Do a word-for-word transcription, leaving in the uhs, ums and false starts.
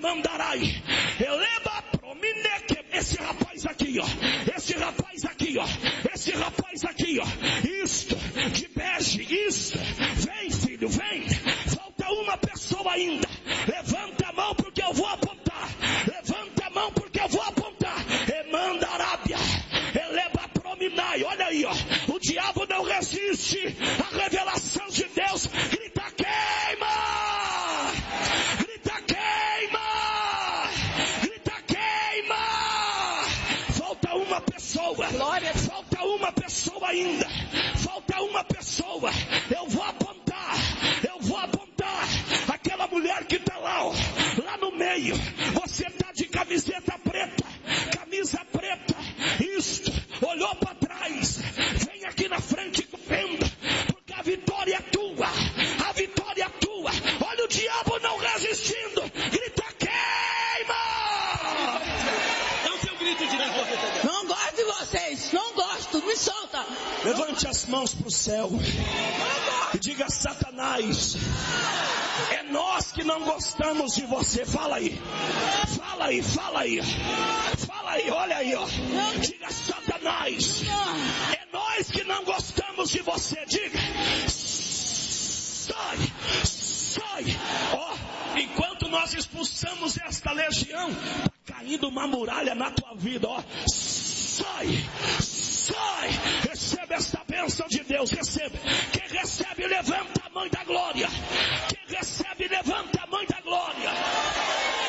mandarai. Eleba promineque. Esse rapaz aqui, ó. Esse rapaz aqui, ó. Esse rapaz aqui, ó. Isto, de bege, isto. Vem, filho, vem. Falta uma pessoa ainda. Levanta a mão porque eu vou apontar. Levanta a mão porque eu vou apontar. Emanda Arábia. Eleba prominai. Olha aí, ó. O diabo não resiste à revelação de Deus. Grita queima! Grita queima! Grita queima! Falta uma pessoa. Glória. Falta uma pessoa ainda. Falta uma pessoa. Eu vou apontar. Eu vou apontar. Aquela mulher que está lá, ó, lá no meio. Você está de camiseta preta. Camisa preta. Isto. Olhou para trás. Vem aqui na frente correndo. Porque a vitória é tua. A vitória é tua. Olha o diabo não resistindo. Grita queima! Dá o seu grito de Deus. Não gosto de vocês. Não gosto. Me solta. Levante as mãos para o céu. E diga: Satanás, é nós que não gostamos de você. Fala aí. Fala aí, fala aí. Fala aí, olha aí, ó. Diga: Satanás, é nós que não gostamos de você. Diga: sai, sai. Ó, enquanto nós expulsamos esta legião, está caindo uma muralha na tua vida, ó. Sai, sai. Recebe esta bênção de Deus. Recebe. Quem recebe, levanta a mão da glória.